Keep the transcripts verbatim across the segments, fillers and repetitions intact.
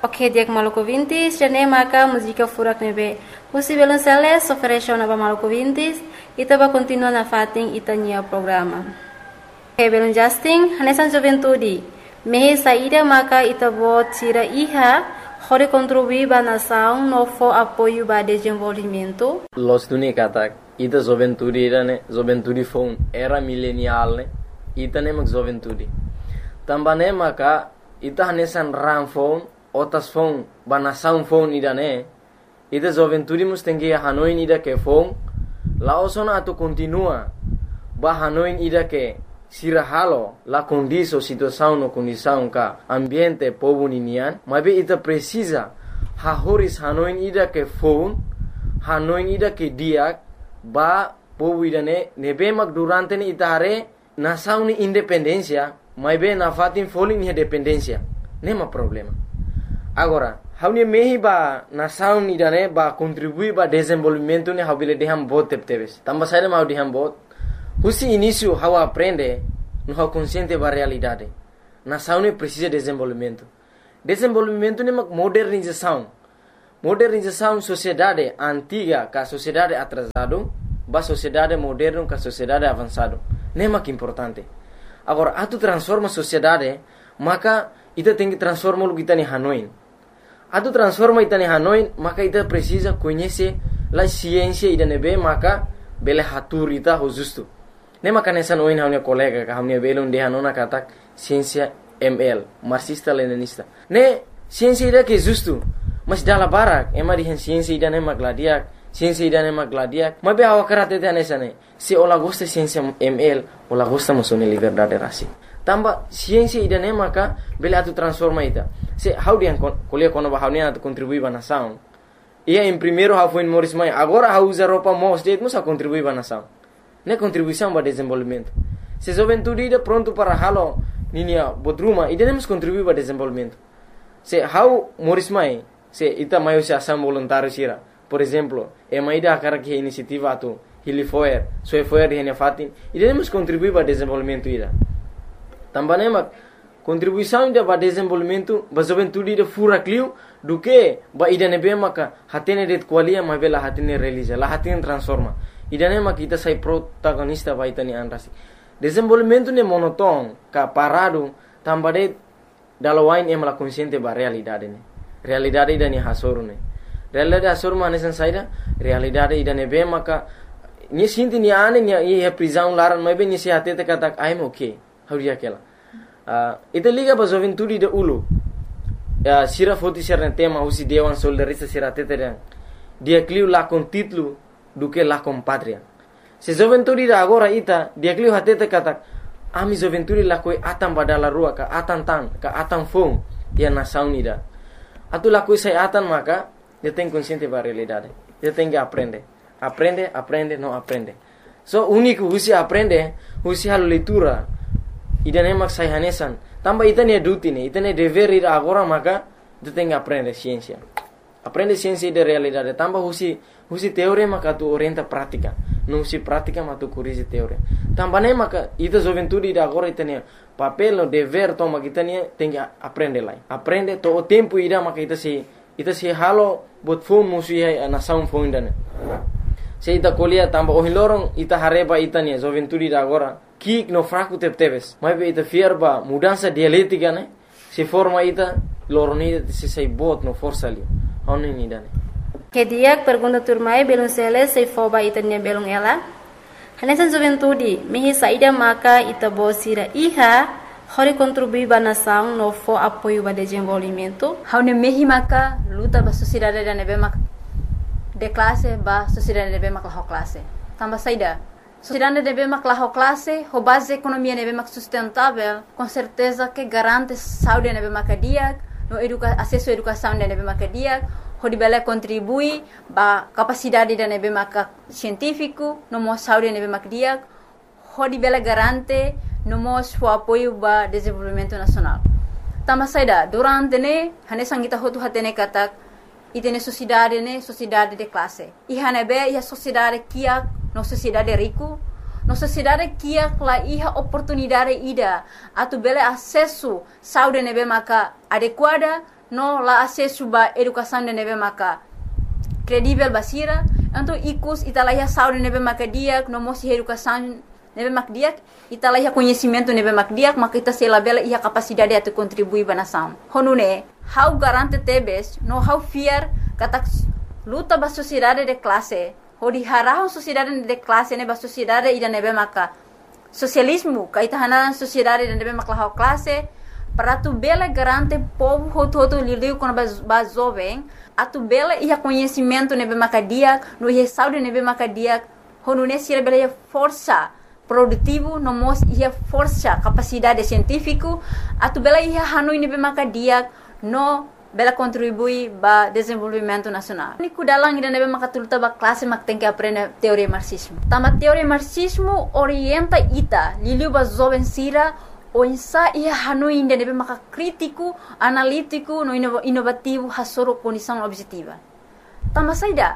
Ok, dia Maluku Vintis, jane maka música furak nebe. Musi belum seles oferece na Maluku Vintis, ita ba continua na fating ita nia programa. Ok, belum Justin, hanesan Juventudi. Mehe saída maka ita bot sira iha, hore contribuir ba nação no fo apoio ba desenvolvimento. Los tuni katak, ita Juventudi ira ne, Juventudi phone era milenial ne, ita ne mak Juventudi. Tambane maka ita hanesan ram phone, otas phone ba nação phone ida ne, ita Juventudi mus tengi Hanoi ida ke phone, laosona atu continua ba Hanoi ida ke sira halo la condição situação no condição ka ambiente povo ninian, mas ita precisa ha horis Hanoi ida ke phone, Hanoi ida ke diak ba povo ida ne nebe mak durante ni ita hare nação ni independência, mas be na fatin foling ni dependência, nema problema. Agora, haunia mehi ba nação ida ne ba contribuir ba desenvolvimento ni habile deham bot tepteves. Tamba saída mau deham bot. Husi início how aprende no how consciente ba realidade. Nação ne precisa de desenvolvimento. Desenvolvimento ne mak modernização. Modernização sociedade antiga ka sociedade atrasado, ba sociedade moderno ka sociedade avançado. Ne mak importante. Agora, atu transforma sociedade, maka ita tem que transformar o kita ni Hanoi. Atu transforma ita ni Hanoi, maka ita precisa conhecer la ciência ida nebe, maka bele hatur ita ho justo. Ne maka nessa noin haunia colega ka haunia belon de hanona katak ciência M L, marxista leninista. Ne ciência ida que justo, mas dala barak, ema di ciência ida ne magladiak, ciência ida ne magladiak. Mas be awa karate te nessa ne. Se ola gosta ciência M L, ola gosta musone liberdade rasi. Tamba ciência ida ne maka bele atu transforma ita. Se how dia kuliah kono ba haunia atu contribui ba nação. Ia em primeiro how foi Morris Mai, agora how usa roupa mos de musa contribui ba nação. Ne contribuição ba desenvolvimento. Se juventude ida pronto para halo ninia bodruma, ida nemos contribui ba desenvolvimento. Se how Morris Mai, se ita maio se ação voluntário sira. Por exemplo, e maida akara que iniciativa atu Hili Foer, Soe Foer di hene fatin, ida nemos contribui ba desenvolvimento ida. Tambane mak contribuição ida ba desenvolvimento ba juventude ida fura clio do que ba ida nebe maka hatene det qualia ma bela hatene realiza, la hatene transforma. Ida ne mak ita sai protagonista ba ita ni anrasi. Desenvolvimento ne monoton ka parado tambade dalawain em la consciente ba realidade ne. Realidade ida ni hasoru ne. Realidade hasoru manesan saida, realidade ida nebe maka ni sinti ni ane ni e prisão laran ma be ni se hatete katak I'm okay. Hauria kela. Uh, ita liga ba juventude de ulu. Uh, sira foti sira tema usi dewan soldarista sira teteren. Dia cliu la con titlu do que la com patria. Se juventude da agora ita dia cliu hatete kata ami juventude la koi atam badala rua ka atan tan ka atam fong dia nação nida. Atu la koi sai atan maka dia tem consciente ba realidade. Dia tem que aprender. Aprende, aprende, não aprende. So único usi aprende, usi hal leitura. Ida ne mak sai hanesan. Tamba ita ne duty ne, ita ne dever ir agora maka tu tem que aprender ciência. Aprende ciência de realidade. Tamba husi husi teoria maka tu orienta prática. Não husi prática maka tu corrige teoria. Tamba ne maka ita juventude ida agora ita ne papel no dever toma kita ne tem que aprender lá. Aprende to o tempo ida maka ita se ita se halo bot phone musi hai nação phone dane. Se ita colia tamba o hilorong ita hareba ita ne juventude ida agora kik no fraco tepteves. Mas ita fierba mudança dialética ne se forma ita loroni se sai bot no força ali. Oni ni dane. Que dia pergunta turmai belum sele se foba ita ne belum ela. Hanesan juventude mehi saída maka ita bosira iha hore contribuir ba nação no fo apoio ba desenvolvimento. Haune mehi maka luta ba sociedade da nebe maka de classe ba sociedade nebe maka ho classe. Tamba saída sociedade deve maklah classe, ho base economia deve mak sustentável, com certeza que garante saúde deve makadiak, no educa acesso à educação deve makadiak, ho dibele contribui ba capacidade deve mak científico, no mo saúde deve makadiak, ho dibele garante no mo o apoio ba desenvolvimento nacional. Tama saida durante ne hane sangita ho tu hatene katak itene sociedade ne sociedade de classe. I hane be ia sociedade kia no sociedade rico, no sociedade que la iha oportunidade ida atu bele acesso saúde nebe maka adequada no la acesso ba educação de nebe maka credível basira, então icus italahia saúde nebe maka dia, no mosi educação nebe mak dia, italahia conhecimento nebe mak dia, maka ita se labela ia capacidade de contribuir ba nação. Honune, how garante tebes, no how fear katak luta ba sociedade de classe, hodi harahon sociedade de classe nebe sociedade ida nebe maka socialismo, kaita hanaran sociedade de nebe maka how classe, para tu bela garante povo hoto hoto liliu quando ba jovem, a tu bela ia conhecimento nebe maka dia, no ia saúde nebe maka dia, honune sira bela ia força produtivo, no mos ia força capacidade científico, a tu bela ia hanoi nebe maka dia, no bela contribui ba desenvolvimento nacional. Niku dalang ida nebe maka tuluta ba classe mak tem que aprender teoria marxismo. Tama teoria marxismo orienta ita liliu ba jovem sira o insa ia hanoi ida nebe maka crítico, analítico, no inovativo hasoro condição objetiva. Tamba saida.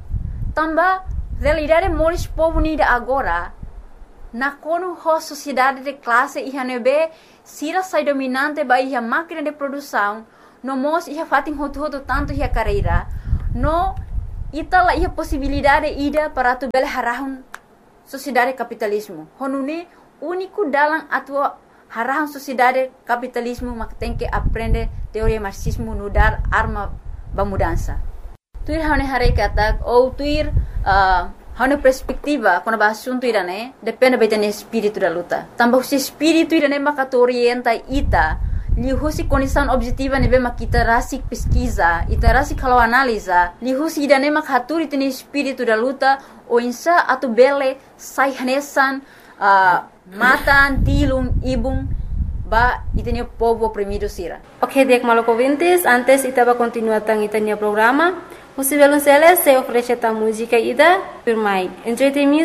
Tamba realidade moris povo nida agora na kono ho sociedade de classe ia nebe sira sai dominante ba ia máquina de produção no mos ia fatin hotu hotu tanto ia carreira no itala ia possibilidade ida para tu bela harahun sociedade capitalismo honune único dalam atua harahun sociedade capitalismo mak tem que aprender teoria marxismo no dar arma ba mudança tuir hane hare katak ou tuir uh, hane perspectiva quando ba assunto irane depende betene espírito da luta tambah se espírito irane maka orienta ita lihusi condição objetiva nebe makita rasik pesquisa ita rasik kalau analisa lihusi idane mak haturi tene espírito da luta o insa atu bele sai hanesan uh, matan tilum ibung ba itene povo oprimido sira. Ok, dek maloko vintis, antes itaba continua tang itania programa. Musivelun Celes se oferece ta música ida per mai. Enjoy the music.